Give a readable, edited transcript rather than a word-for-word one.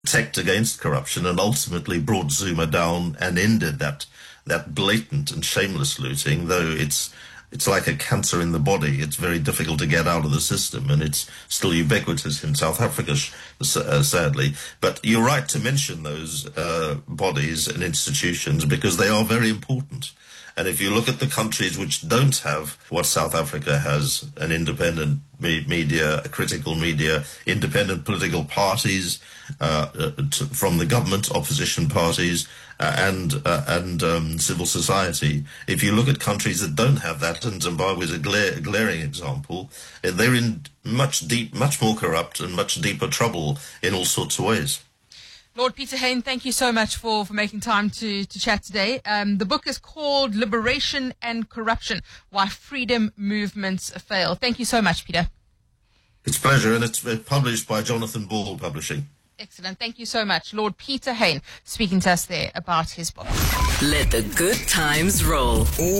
protect against corruption and ultimately brought Zuma down and ended that blatant and shameless looting, though it's like a cancer in the body. It's very difficult to get out of the system, and it's still ubiquitous in South Africa, sadly. But you're right to mention those bodies and institutions because they are very important. And if you look at the countries which don't have what South Africa has, an independent media, a critical media, independent political parties from the government, opposition parties, and civil society. If you look at countries that don't have that, and Zimbabwe is a glaring example, they're in much more corrupt and much deeper trouble in all sorts of ways. Lord Peter Hain, thank you so much for making time to chat today. The book is called Liberation and Corruption, Why Freedom Movements Fail. Thank you so much, Peter. It's a pleasure, and it's published by Jonathan Ball Publishing. Excellent. Thank you so much. Lord Peter Hain speaking to us there about his book. Let the good times roll.